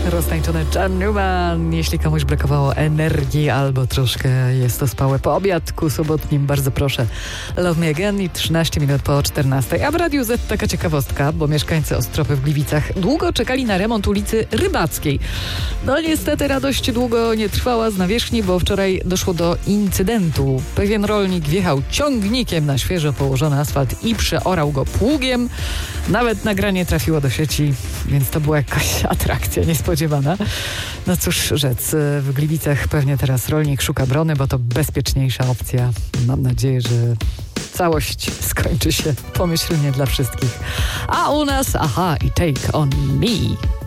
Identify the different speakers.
Speaker 1: Roztańczony John Newman. Jeśli komuś brakowało energii albo troszkę jest to spałe po obiadku sobotnim, bardzo proszę. Love Me Again i 13 minut po 14. A w Radiu Z taka ciekawostka, bo mieszkańcy Ostropy w Gliwicach długo czekali na remont ulicy Rybackiej. No niestety radość długo nie trwała z nawierzchni, bo wczoraj doszło do incydentu. Pewien rolnik wjechał ciągnikiem na świeżo położony asfalt i przeorał go pługiem. Nawet nagranie trafiło do sieci, więc to była jakaś atrakcja niespodziewana. No cóż rzec, w Gliwicach pewnie teraz rolnik szuka brony, bo to bezpieczniejsza opcja. Mam nadzieję, że całość skończy się pomyślnie dla wszystkich. A u nas, aha, i Take On Me.